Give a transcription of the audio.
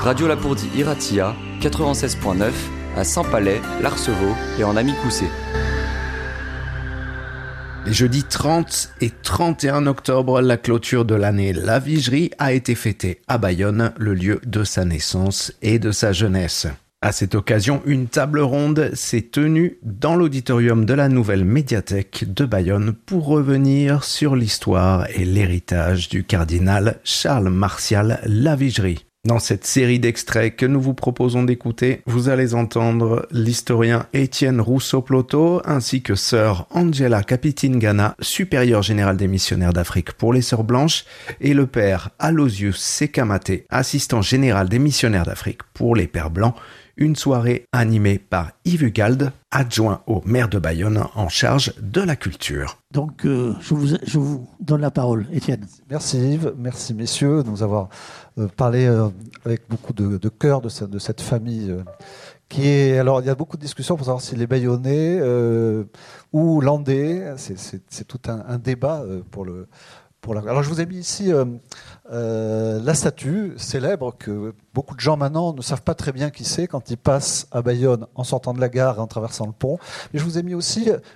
Radio Lapourdie Iratia, 96.9, à Saint-Palais, l'Arceveau et en Amicoussé. Les jeudis 30 et 31 octobre, la clôture de l'année La Vigerie a été fêtée à Bayonne, le lieu de sa naissance et de sa jeunesse. À cette occasion, une table ronde s'est tenue dans l'auditorium de la nouvelle médiathèque de Bayonne pour revenir sur l'histoire et l'héritage du cardinal Charles Martial Lavigerie. Dans cette série d'extraits que nous vous proposons d'écouter, vous allez entendre l'historien Étienne Rousseau-Ploto ainsi que sœur Angela Capitingana, supérieure générale des missionnaires d'Afrique pour les Sœurs Blanches, et le père Aloysius Sekamate, assistant général des missionnaires d'Afrique pour les Pères Blancs, une soirée animée par Yves Ugalde, adjoint au maire de Bayonne en charge de la culture. Donc je vous donne la parole, Étienne. Merci Yves, merci messieurs de nous avoir parlé avec beaucoup de cœur de cette famille qui est... Alors il y a beaucoup de discussions pour savoir s'il est bayonnais ou landais, c'est tout un débat Alors je vous ai mis ici la statue célèbre que beaucoup de gens maintenant ne savent pas très bien qui c'est quand ils passent à Bayonne en sortant de la gare et en traversant le pont. Mais je vous ai mis aussi